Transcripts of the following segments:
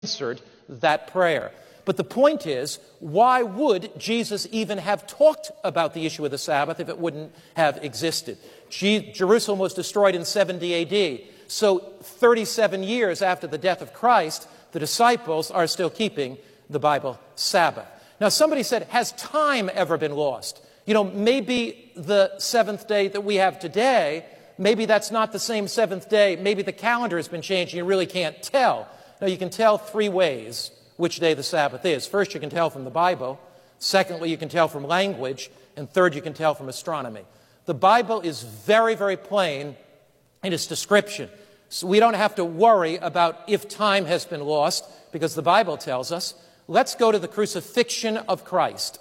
answered that prayer. But the point is, why would Jesus even have talked about the issue of the Sabbath if it wouldn't have existed? Jerusalem was destroyed in 70 A.D., so 37 years after the death of Christ, the disciples are still keeping the Bible Sabbath. Now, somebody said, has time ever been lost? You know, maybe the seventh day that we have today, maybe that's not the same seventh day. Maybe the calendar has been changed and you really can't tell. Now, you can tell three ways which day the Sabbath is. First, you can tell from the Bible. Secondly, you can tell from language. And third, you can tell from astronomy. The Bible is very, very plain in its description. So we don't have to worry about if time has been lost, because the Bible tells us. Let's go to the crucifixion of Christ.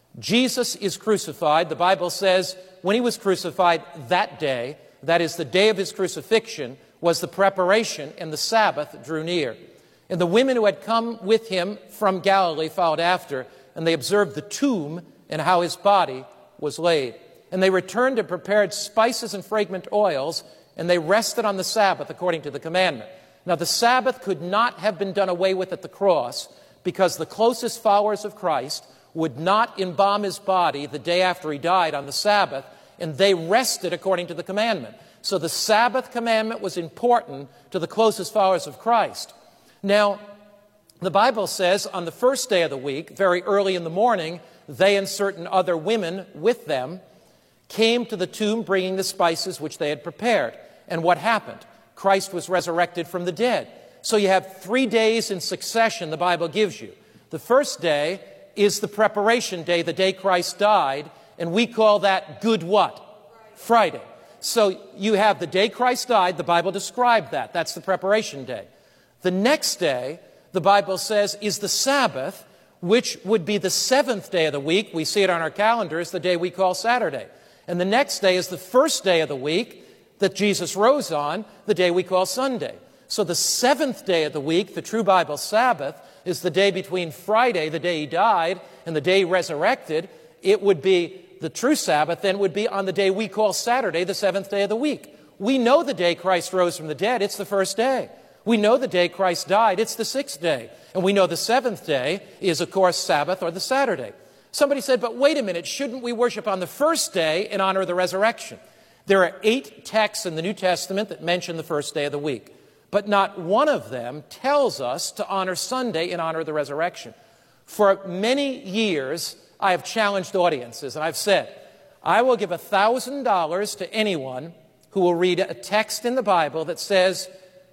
Jesus is crucified. The Bible says when he was crucified that day, that is the day of his crucifixion, was the preparation, and the Sabbath drew near. And the women who had come with him from Galilee followed after, and they observed the tomb and how his body was laid. And they returned and prepared spices and fragrant oils, and they rested on the Sabbath according to the commandment. Now the Sabbath could not have been done away with at the cross, because the closest followers of Christ would not embalm his body the day after he died on the Sabbath, and they rested according to the commandment. So the Sabbath commandment was important to the closest followers of Christ. Now, the Bible says on the first day of the week, very early in the morning, they and certain other women with them came to the tomb bringing the spices which they had prepared. And what happened? Christ was resurrected from the dead. So you have 3 days in succession the Bible gives you. The first day is the preparation day, the day Christ died, and we call that Good what? Friday. So you have the day Christ died, the Bible described that. That's the preparation day. The next day, the Bible says, is the Sabbath, which would be the seventh day of the week. We see it on our calendars, the day we call Saturday. And the next day is the first day of the week that Jesus rose on, the day we call Sunday. So the seventh day of the week, the true Bible Sabbath, is the day between Friday, the day he died, and the day he resurrected. It would be the true Sabbath, then would be on the day we call Saturday, the seventh day of the week. We know the day Christ rose from the dead, it's the first day. We know the day Christ died, it's the sixth day. And we know the seventh day is, of course, Sabbath or the Saturday. Somebody said, but wait a minute, shouldn't we worship on the first day in honor of the resurrection? There are 8 texts in the New Testament that mention the first day of the week, but not one of them tells us to honor Sunday in honor of the resurrection. For many years, I have challenged audiences, and I've said, I will give $1,000 to anyone who will read a text in the Bible that says,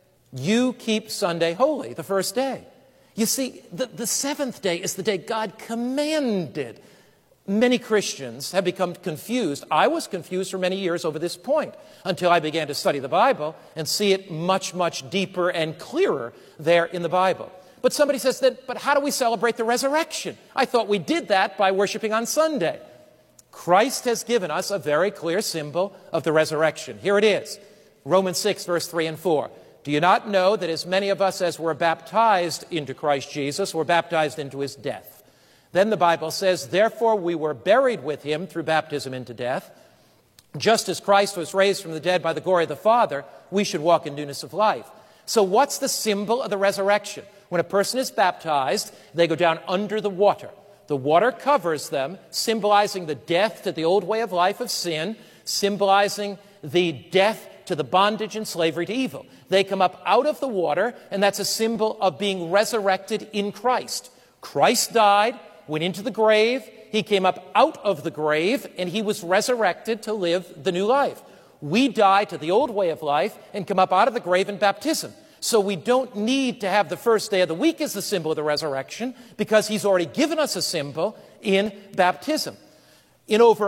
you keep Sunday holy, the first day. You see, the seventh day is the day God commanded. Many Christians have become confused. I was confused for many years over this point until I began to study the Bible and see it much, much deeper and clearer there in the Bible. But somebody says, but how do we celebrate the resurrection? I thought we did that by worshiping on Sunday. Christ has given us a very clear symbol of the resurrection. Here it is, Romans 6, verse 3 and 4. Do you not know that as many of us as were baptized into Christ Jesus were baptized into his death? Then the Bible says, therefore we were buried with him through baptism into death. Just as Christ was raised from the dead by the glory of the Father, we should walk in newness of life. So what's the symbol of the resurrection? When a person is baptized, they go down under the water. The water covers them, symbolizing the death to the old way of life of sin, symbolizing the death to the bondage and slavery to evil. They come up out of the water, and that's a symbol of being resurrected in Christ. Christ died, went into the grave, he came up out of the grave, and he was resurrected to live the new life. We die to the old way of life and come up out of the grave in baptism. So we don't need to have the first day of the week as the symbol of the resurrection, because he's already given us a symbol in baptism. In over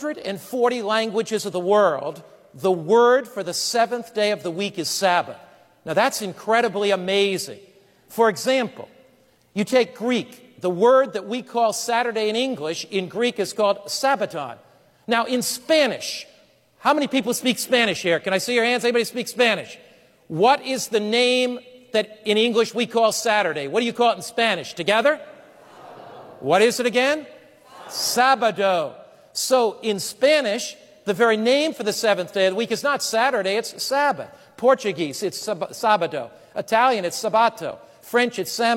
140 languages of the world, the word for the seventh day of the week is Sabbath. Now that's incredibly amazing. For example, you take Greek. The word that we call Saturday in English, in Greek is called Sabbaton. Now in Spanish, how many people speak Spanish here? Can I see your hands? Anybody speak Spanish? What is the name that in English we call Saturday? What do you call it in Spanish? Together? What is it again? Sábado. So in Spanish, the very name for the seventh day of the week is not Saturday, it's Sabbath. Portuguese, it's Sábado. Italian, it's Sabato. French, it's Sam